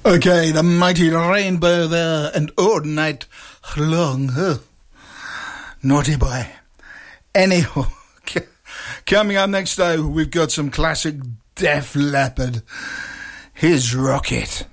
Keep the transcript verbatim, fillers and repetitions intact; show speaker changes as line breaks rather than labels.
Okay, the mighty Rainbow there, and all night long. Huh. Naughty boy. Anyhow, coming up next though, we've got some classic Def Leppard. Here's Rocket.